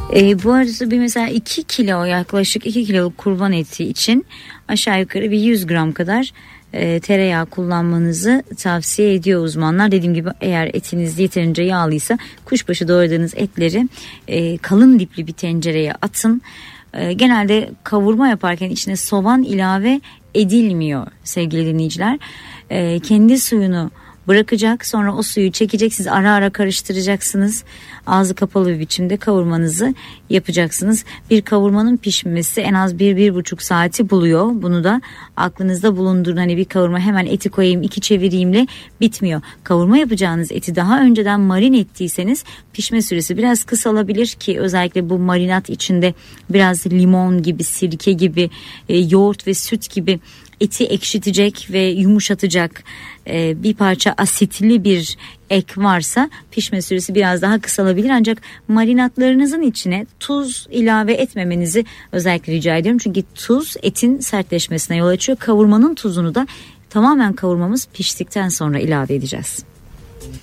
Bu arada bir mesela 2 kilo, yaklaşık 2 kiloluk kurban eti için aşağı yukarı bir 100 gram kadar tereyağı kullanmanızı tavsiye ediyor uzmanlar. Dediğim gibi eğer etiniz yeterince yağlıysa kuşbaşı doğradığınız etleri kalın dipli bir tencereye atın. Genelde kavurma yaparken içine soğan ilave edilmiyor sevgili dinleyiciler. Kendi suyunu bırakacak, sonra o suyu çekeceksiniz, ara ara karıştıracaksınız, ağzı kapalı bir biçimde kavurmanızı yapacaksınız. Bir kavurmanın pişmesi en az 1-1,5 saati buluyor. Bunu da aklınızda bulundurun. Hani bir kavurma hemen eti koyayım 2 çevireyimle bitmiyor. Kavurma yapacağınız eti daha önceden marin ettiyseniz pişme süresi biraz kısalabilir ki özellikle bu marinat içinde biraz limon gibi, sirke gibi, yoğurt ve süt gibi eti ekşitecek ve yumuşatacak bir parça asitli bir ek varsa pişme süresi biraz daha kısalabilir. Ancak marinatlarınızın içine tuz ilave etmemenizi özellikle rica ediyorum. Çünkü tuz etin sertleşmesine yol açıyor. Kavurmanın tuzunu da tamamen kavurmamız piştikten sonra ilave edeceğiz.